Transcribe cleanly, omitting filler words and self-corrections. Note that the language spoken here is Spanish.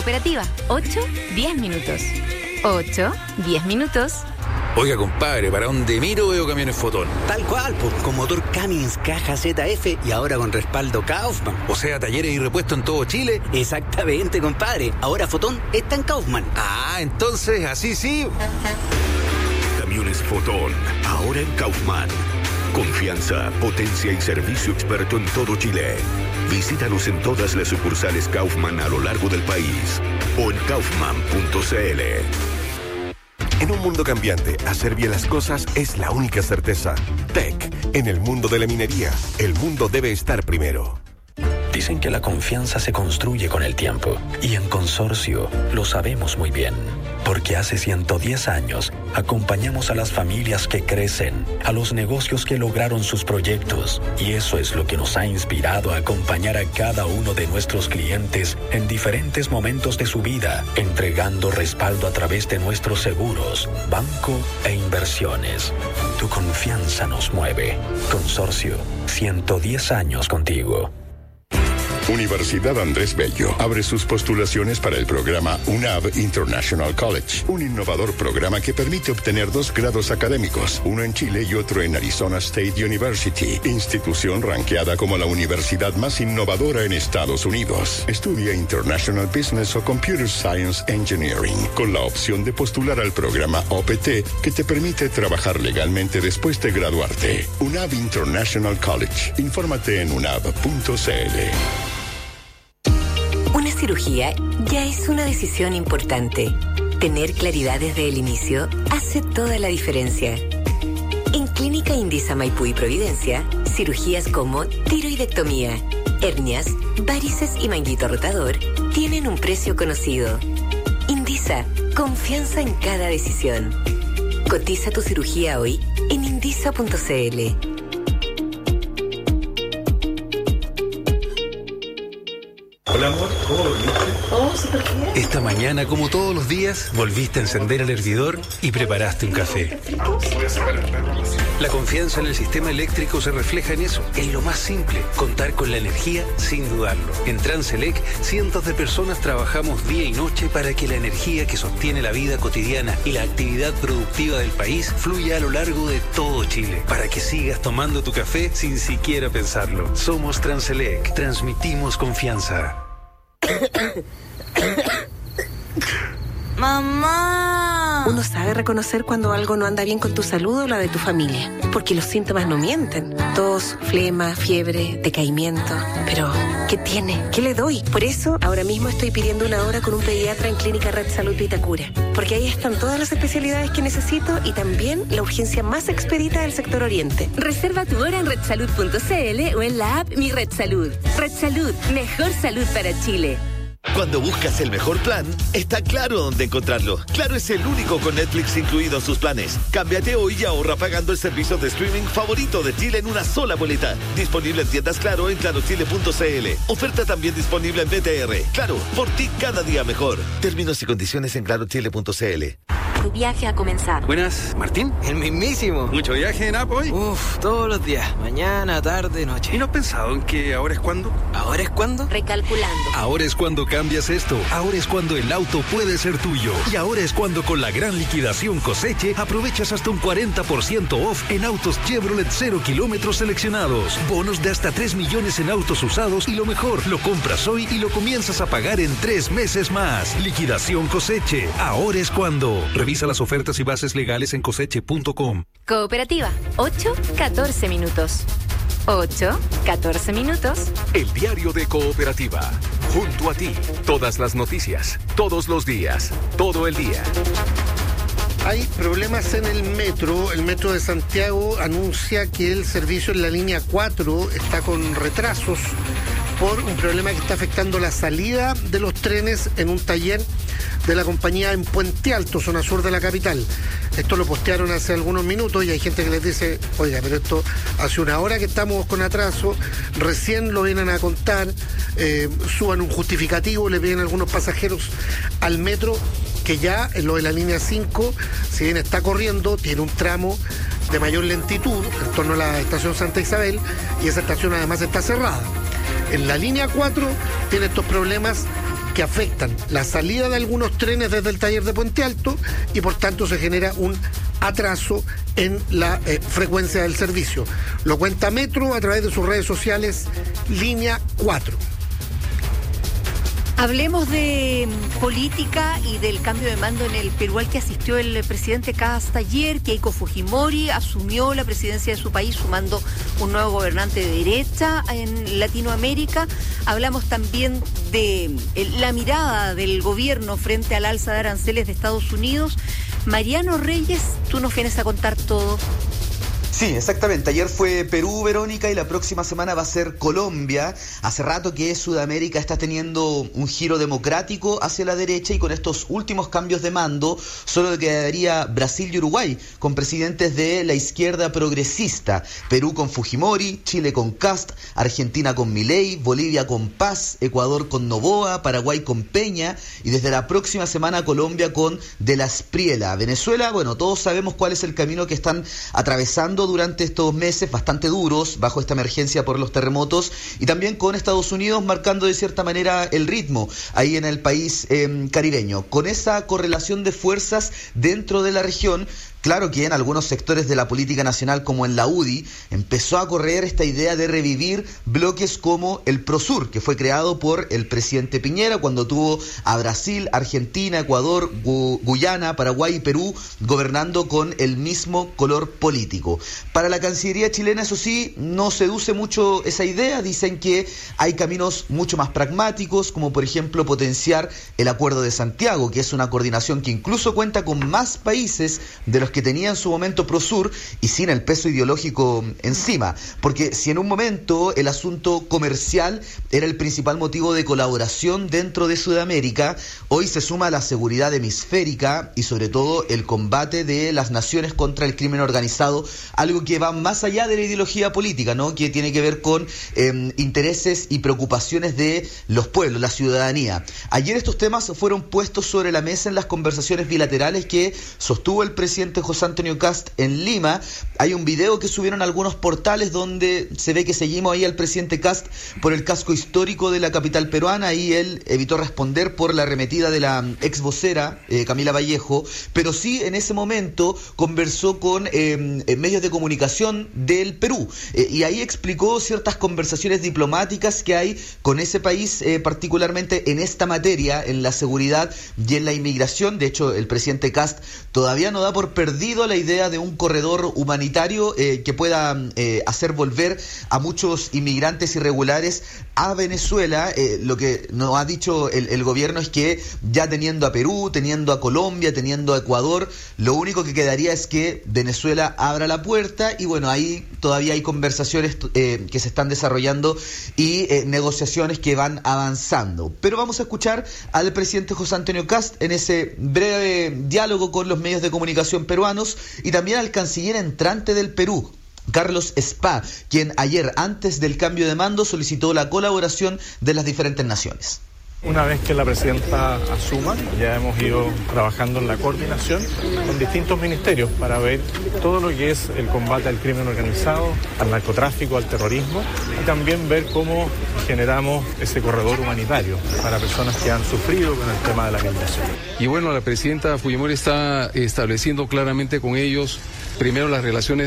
Cooperativa, 8-10 minutos. 8-10 minutos. Oiga, compadre, ¿para dónde miro veo camiones Fotón? Tal cual, pues, con motor Cummins, caja ZF y ahora con respaldo Kaufman. O sea, talleres y repuestos en todo Chile. Exactamente, compadre. Ahora Fotón está en Kaufman. Ah, entonces, así sí. Camiones Fotón, ahora en Kaufman. Confianza, potencia y servicio experto en todo Chile. Visítanos en todas las sucursales Kaufman a lo largo del país o en kaufman.cl. En un mundo cambiante, hacer bien las cosas es la única certeza. Tech, en el mundo de la minería, el mundo debe estar primero. Dicen que la confianza se construye con el tiempo, y en Consorcio lo sabemos muy bien, porque hace 110 años acompañamos a las familias que crecen, a los negocios que lograron sus proyectos, y eso es lo que nos ha inspirado a acompañar a cada uno de nuestros clientes en diferentes momentos de su vida, entregando respaldo a través de nuestros seguros, banco e inversiones. Tu confianza nos mueve. Consorcio, 110 años contigo. Universidad Andrés Bello abre sus postulaciones para el programa UNAV International College, un innovador programa que permite obtener 2 grados académicos, uno en Chile y otro en Arizona State University, institución ranqueada como la universidad más innovadora en Estados Unidos. Estudia International Business o Computer Science Engineering, con la opción de postular al programa OPT que te permite trabajar legalmente después de graduarte. UNAV International College. Infórmate en unav.cl. Una cirugía ya es una decisión importante. Tener claridad desde el inicio hace toda la diferencia. En Clínica Indisa Maipú y Providencia, cirugías como tiroidectomía, hernias, varices y manguito rotador tienen un precio conocido. Indisa, confianza en cada decisión. Cotiza tu cirugía hoy en indisa.cl. Hola, amor, ¿cómo volviste? Oh, súper bien. Esta mañana, como todos los días, volviste a encender el hervidor y preparaste un café. La confianza en el sistema eléctrico se refleja en eso, en lo más simple, contar con la energía sin dudarlo. En Transelec, cientos de personas trabajamos día y noche para que la energía que sostiene la vida cotidiana y la actividad productiva del país fluya a lo largo de todo Chile, para que sigas tomando tu café sin siquiera pensarlo. Somos Transelec, transmitimos confianza. ¡Mamá! Uno sabe reconocer cuando algo no anda bien con tu salud o la de tu familia, porque los síntomas no mienten. Tos, flema, fiebre, decaimiento. Pero, ¿qué tiene? ¿Qué le doy? Por eso, ahora mismo estoy pidiendo una hora con un pediatra en Clínica Red Salud Vitacura, porque ahí están todas las especialidades que necesito y también la urgencia más expedita del sector oriente. Reserva tu hora en redsalud.cl o en la app Mi Red Salud. Red Salud, mejor salud para Chile. Cuando buscas el mejor plan, está claro dónde encontrarlo. Claro es el único con Netflix incluido en sus planes. Cámbiate hoy y ahorra pagando el servicio de streaming favorito de Chile en una sola boleta. Disponible en tiendas Claro en clarochile.cl. Oferta también disponible en BTR. Claro, por ti cada día mejor. Términos y condiciones en clarochile.cl. Tu viaje ha comenzado. Buenas, ¿Martín? El mismísimo. ¿Mucho viaje en app hoy? Uf, todos los días. Mañana, tarde, noche. ¿Y no has pensado en que ahora es cuando? ¿Ahora es cuando? Recalculando. Ahora es cuando cambias esto. Ahora es cuando el auto puede ser tuyo. Y ahora es cuando con la gran liquidación Coseche aprovechas hasta un 40% off en autos Chevrolet 0 kilómetros seleccionados. Bonos de hasta 3 millones en autos usados y lo mejor, lo compras hoy y lo comienzas a pagar en 3 meses más. Liquidación Coseche. Ahora es cuando. Revisa las ofertas y bases legales en coseche.com. Cooperativa, 8-14 minutos. 8-14 minutos. El diario de Cooperativa. Junto a ti. Todas las noticias. Todos los días. Todo el día. Hay problemas en el metro. El metro de Santiago anuncia que el servicio en la línea 4 está con retrasos por un problema que está afectando la salida de los trenes en un taller de la compañía en Puente Alto, zona sur de la capital. Esto lo postearon hace algunos minutos y hay gente que les dice, oiga, pero esto hace una hora que estamos con atraso, recién lo vienen a contar, suban un justificativo, le piden a algunos pasajeros al metro que ya en lo de la línea 5, si bien está corriendo, tiene un tramo de mayor lentitud en torno a la estación Santa Isabel y esa estación además está cerrada. En la línea 4 tiene estos problemas que afectan la salida de algunos trenes desde el taller de Puente Alto y por tanto se genera un atraso en la frecuencia del servicio. Lo cuenta Metro a través de sus redes sociales, línea 4. Hablemos de política y del cambio de mando en el Perú al que asistió el presidente Kast ayer. Keiko Fujimori asumió la presidencia de su país sumando un nuevo gobernante de derecha en Latinoamérica. Hablamos también de la mirada del gobierno frente al alza de aranceles de Estados Unidos. Mariano Reyes, tú nos vienes a contar todo. Sí, exactamente. Ayer fue Perú, Verónica, y la próxima semana va a ser Colombia. Hace rato que Sudamérica está teniendo un giro democrático hacia la derecha y con estos últimos cambios de mando solo quedaría Brasil y Uruguay con presidentes de la izquierda progresista. Perú con Fujimori, Chile con Kast, Argentina con Milei, Bolivia con Paz, Ecuador con Noboa, Paraguay con Peña y desde la próxima semana Colombia con De la Espriella. Venezuela, bueno, todos sabemos cuál es el camino que están atravesando durante estos meses bastante duros bajo esta emergencia por los terremotos y también con Estados Unidos marcando de cierta manera el ritmo ahí en el país caribeño. Con esa correlación de fuerzas dentro de la región, claro que en algunos sectores de la política nacional como en la UDI empezó a correr esta idea de revivir bloques como el Prosur, que fue creado por el presidente Piñera cuando tuvo a Brasil, Argentina, Ecuador, Guyana, Paraguay y Perú gobernando con el mismo color político. Para la Cancillería chilena, eso sí, no seduce mucho esa idea. Dicen que hay caminos mucho más pragmáticos, como por ejemplo potenciar el Acuerdo de Santiago, que es una coordinación que incluso cuenta con más países de los que tenía en su momento Prosur y sin el peso ideológico encima. Porque si en un momento el asunto comercial era el principal motivo de colaboración dentro de Sudamérica, hoy se suma la seguridad hemisférica y sobre todo el combate de las naciones contra el crimen organizado, algo que va más allá de la ideología política, ¿no? Que tiene que ver con intereses y preocupaciones de los pueblos, la ciudadanía. Ayer estos temas fueron puestos sobre la mesa en las conversaciones bilaterales que sostuvo el presidente José Antonio Kast en Lima. Hay un video que subieron algunos portales donde se ve que seguimos ahí al presidente Kast por el casco histórico de la capital peruana y él evitó responder por la arremetida de la ex vocera Camila Vallejo, pero sí en ese momento conversó con medios de comunicación del Perú y ahí explicó ciertas conversaciones diplomáticas que hay con ese país, particularmente en esta materia, en la seguridad y en la inmigración. De hecho, el presidente Kast todavía no da por perdido la idea de un corredor humanitario que pueda hacer volver a muchos inmigrantes irregulares a Venezuela. Lo que nos ha dicho el gobierno es que ya teniendo a Perú, teniendo a Colombia, teniendo a Ecuador, lo único que quedaría es que Venezuela abra la puerta y bueno, ahí todavía hay conversaciones que se están desarrollando y negociaciones que van avanzando. Pero vamos a escuchar al presidente José Antonio Kast en ese breve diálogo con los medios de comunicación peruanos y también al canciller entrante del Perú, Carlos Spa, quien ayer, antes del cambio de mando, solicitó la colaboración de las diferentes naciones. Una vez que la presidenta asuma, ya hemos ido trabajando en la coordinación con distintos ministerios para ver todo lo que es el combate al crimen organizado, al narcotráfico, al terrorismo y también ver cómo generamos ese corredor humanitario para personas que han sufrido con el tema de la migración. Y bueno, la presidenta Fujimori está estableciendo claramente con ellos, primero, las relaciones